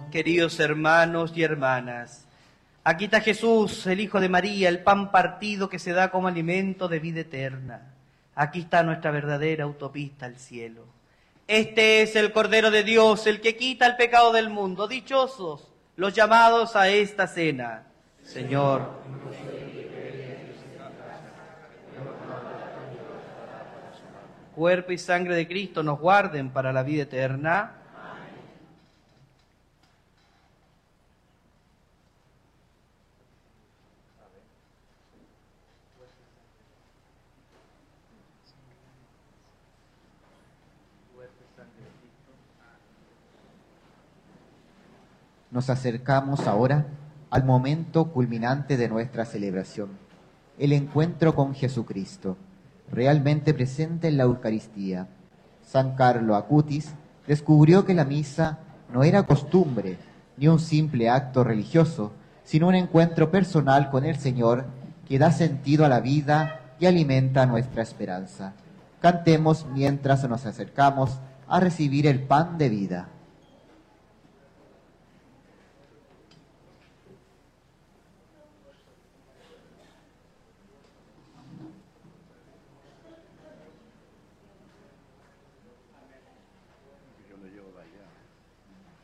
Queridos hermanos y hermanas, aquí está Jesús, el Hijo de María, el pan partido que se da como alimento de vida eterna. Aquí está nuestra verdadera autopista al cielo. Este es el Cordero de Dios, el que quita el pecado del mundo. Dichosos los llamados a esta cena. Señor, cuerpo y sangre de Cristo nos guarden para la vida eterna. Nos acercamos ahora al momento culminante de nuestra celebración, el encuentro con Jesucristo, realmente presente en la Eucaristía. San Carlo Acutis descubrió que la misa no era costumbre ni un simple acto religioso, sino un encuentro personal con el Señor que da sentido a la vida y alimenta nuestra esperanza. Cantemos mientras nos acercamos a recibir el pan de vida.